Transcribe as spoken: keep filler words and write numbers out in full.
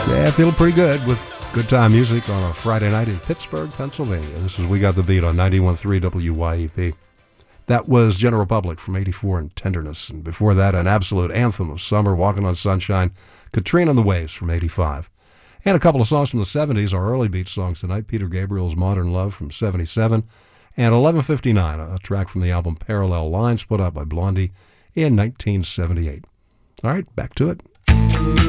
Yeah, feeling pretty good with good time music on a Friday night in Pittsburgh, Pennsylvania. This is We Got the Beat on ninety-one point three W Y E P. That was General Public from eighty-four and Tenderness. And before that, an absolute anthem of summer, Walking on Sunshine, Katrina and the Waves from eighty-five. And a couple of songs from the seventies, our early beat songs tonight, Peter Gabriel's Modern Love from seventy-seven, and eleven fifty-nine, a track from the album Parallel Lines, put out by Blondie in nineteen seventy-eight. All right, back to it.